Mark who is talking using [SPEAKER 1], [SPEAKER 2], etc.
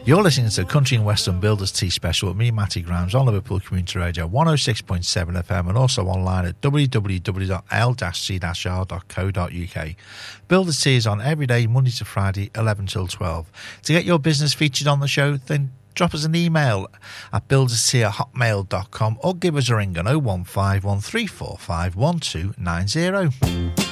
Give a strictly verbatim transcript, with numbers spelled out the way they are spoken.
[SPEAKER 1] You're listening to Country and Western Builders Tea Special with me, Matty Grimes, on Liverpool Community Radio one oh six point seven F M and also online at w w w dot l c r dot co dot u k. Builders Tea is on every day, Monday to Friday, eleven till twelve. To get your business featured on the show, then drop us an email at builderstea at hotmail dot com or give us a ring on oh one five one three four five one two nine oh.